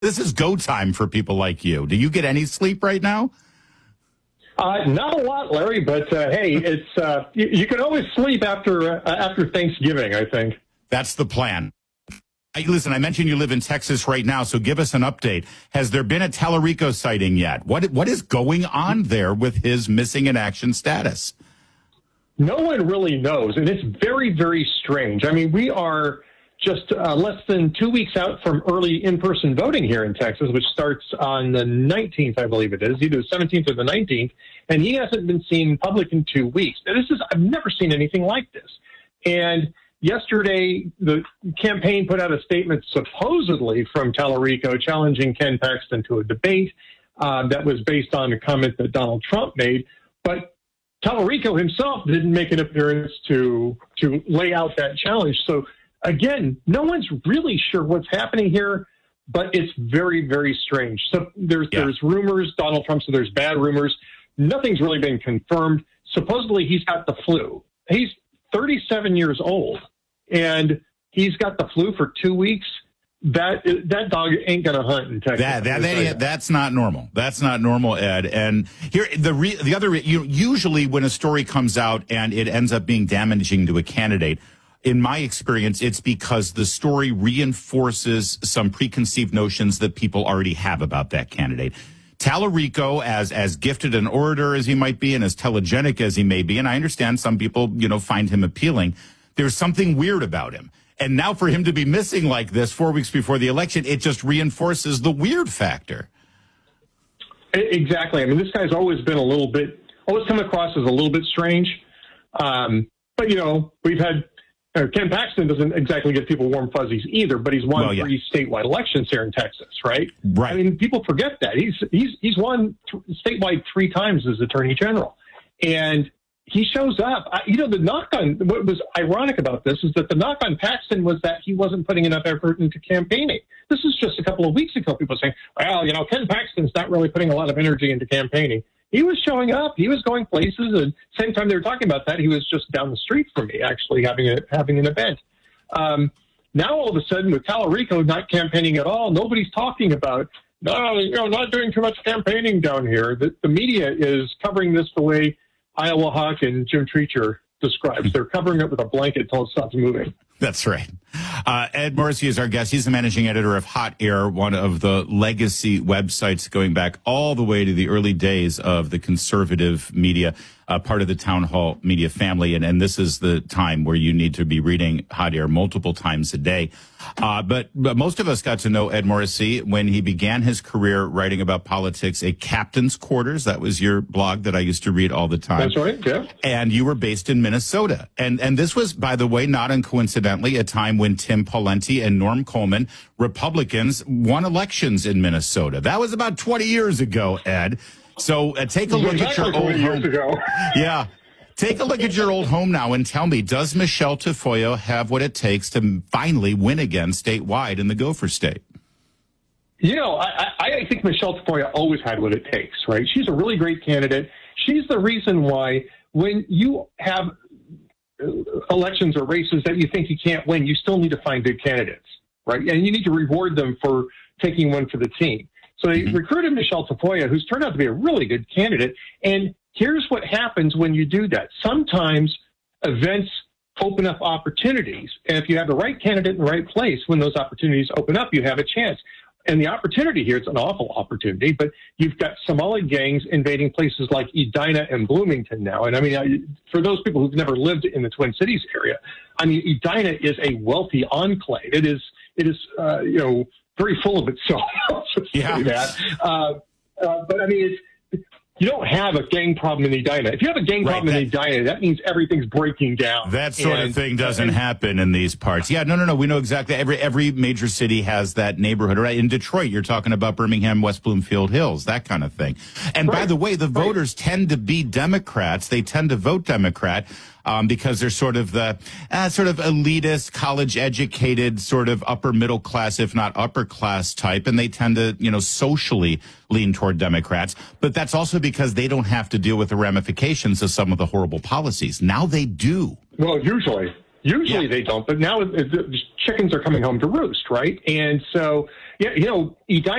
This is go time for people like you. Do you get any sleep right now? Not a lot, Larry, but hey, it's you can always sleep after Thanksgiving, I think. That's the plan. Listen, I mentioned you live in Texas right now, so give us an update. Has there been a Tallarico sighting yet? What is going on there with his missing in action status? No one really knows, and it's very, very strange. I mean, we are just less than 2 weeks out from early in-person voting here in Texas, which starts on the 19th, I believe it is, either the 17th or the 19th, and he hasn't been seen in public in 2 weeks. And I've never seen anything like this. And yesterday, the campaign put out a statement supposedly from Tallarico challenging Ken Paxton to a debate that was based on a comment that Donald Trump made. But Tallarico himself didn't make an appearance to lay out that challenge. So, again, no one's really sure what's happening here, but it's very, very strange. So there's rumors, Donald Trump said there's bad rumors. Nothing's really been confirmed. Supposedly he's got the flu. He's 37 years old, and he's got the flu for 2 weeks. That dog ain't going to hunt in Texas. That's not normal. That's not normal, Ed. And here, usually when a story comes out and it ends up being damaging to a candidate, in my experience, it's because the story reinforces some preconceived notions that people already have about that candidate. Tallarico, as gifted an orator as he might be and as telegenic as he may be, and I understand some people, find him appealing, there's something weird about him. And now for him to be missing like this 4 weeks before the election, it just reinforces the weird factor. Exactly. I mean, this guy's always come across as a little bit strange. But, we've had Ken Paxton doesn't exactly give people warm fuzzies either, but he's won 3 statewide elections here in Texas, right? Right. I mean, people forget that. He's won statewide 3 times as Attorney General. And he shows up. What was ironic about this is that the knock on Paxton was that he wasn't putting enough effort into campaigning. This is just a couple of weeks ago, people saying, well, Ken Paxton's not really putting a lot of energy into campaigning. He was showing up. He was going places. And same time they were talking about that, he was just down the street from me, actually having an event. Now, all of a sudden, with Tallarico not campaigning at all, nobody's talking about, not doing too much campaigning down here. The media is covering this the way Iowa Hawk and Jim Treacher describes. They're covering it with a blanket until it stops moving. That's right. Ed Morrissey is our guest. He's the managing editor of Hot Air, one of the legacy websites going back all the way to the early days of the conservative media, part of the Town Hall media family. And this is the time where you need to be reading Hot Air multiple times a day. But most of us got to know Ed Morrissey when he began his career writing about politics at Captain's Quarters. That was your blog that I used to read all the time. That's right, yeah. And you were based in Minnesota. And this was, by the way, not uncoincidentally, a time when Tim Pawlenty and Norm Coleman, Republicans, won elections in Minnesota. That was about 20 years ago, Ed. So take a look at your old home. Yeah. Take a look at your old home now and tell me, does Michelle Tafoya have what it takes to finally win again statewide in the Gopher State? I think Michelle Tafoya always had what it takes, right? She's a really great candidate. She's the reason why when you have elections or races that you think you can't win, you still need to find good candidates, right? And you need to reward them for taking one for the team. So they recruited Michelle Tafoya, who's turned out to be a really good candidate. And here's what happens when you do that. Sometimes events open up opportunities. And if you have the right candidate in the right place, when those opportunities open up, you have a chance. And the opportunity here, it's an awful opportunity, but you've got Somali gangs invading places like Edina and Bloomington now. And I mean, for those people who've never lived in the Twin Cities area, I mean, Edina is a wealthy enclave. It is, very full of itself. Yeah. But I mean, you don't have a gang problem in Edina. If you have a gang problem in Edina, that means everything's breaking down. That sort of thing doesn't happen in these parts. Yeah, no. We know exactly. Every major city has that neighborhood. Right? In Detroit, you're talking about Birmingham, West Bloomfield Hills, that kind of thing. And by the way, the voters tend to be Democrats. They tend to vote Democrat. Because they're sort of the elitist, college-educated, sort of upper middle class, if not upper class type, and they tend to, socially lean toward Democrats. But that's also because they don't have to deal with the ramifications of some of the horrible policies. Now they do. Well, usually they don't, but now the chickens are coming home to roost, right? And so, Yeah, Edina